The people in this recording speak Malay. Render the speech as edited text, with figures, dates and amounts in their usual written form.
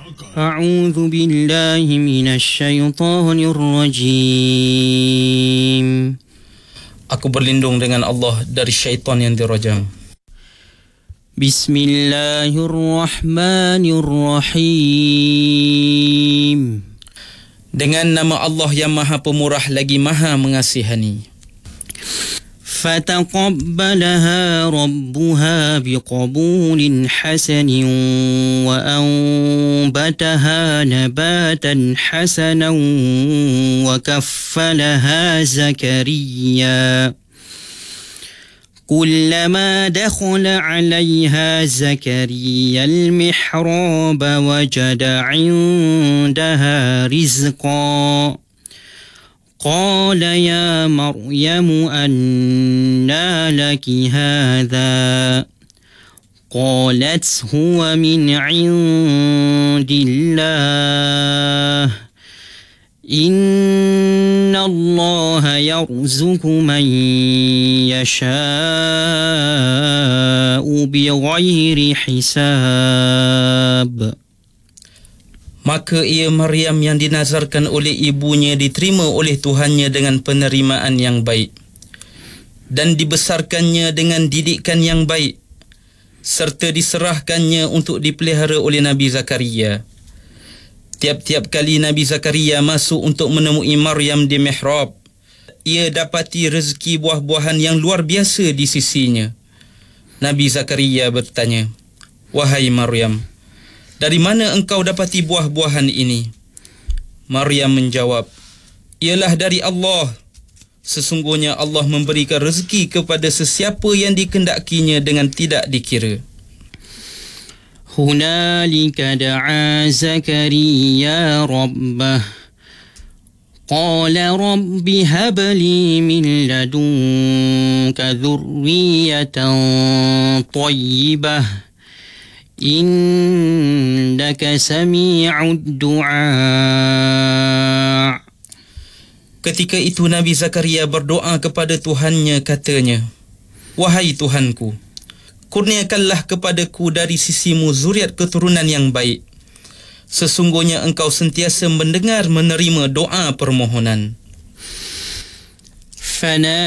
أعوذ بالله من الشيطان الرجيم. Aku berlindung dengan Allah dari syaitan yang dirajam. Bismillahirrahmanirrahim. Dengan nama Allah yang Maha Pemurah lagi Maha Mengasihani. فتقبلها ربها بقبول حسن وأنبتها نباتا حسنا وكفلها زكريا كلما دخل عليها زكريا المحراب وجد عندها رزقا قال يا مريم أنى لك هذا قالت هو من عند الله إن الله يرزق من يشاء بغير حساب. Maka ia Maryam yang dinazarkan oleh ibunya diterima oleh Tuhannya dengan penerimaan yang baik dan dibesarkannya dengan didikan yang baik serta diserahkannya untuk dipelihara oleh Nabi Zakaria. Tiap-tiap kali Nabi Zakaria masuk untuk menemui Maryam di mihrab, ia dapati rezeki buah-buahan yang luar biasa di sisinya. Nabi Zakaria bertanya, "Wahai Maryam, dari mana engkau dapati buah-buahan ini?" Maryam menjawab, "Ialah dari Allah. Sesungguhnya Allah memberikan rezeki kepada sesiapa yang dikendakinya dengan tidak dikira." Hunalika da'a Zakaria rabbah qala rabbi habli min ladunka dhurriyatan tayyibah innaka sami'ud du'a. Ketika itu Nabi Zakaria berdoa kepada Tuhannya, katanya, "Wahai Tuhanku, kurniakanlah kepadaku dari sisimu zuriat keturunan yang baik. Sesungguhnya engkau sentiasa mendengar menerima doa permohonan."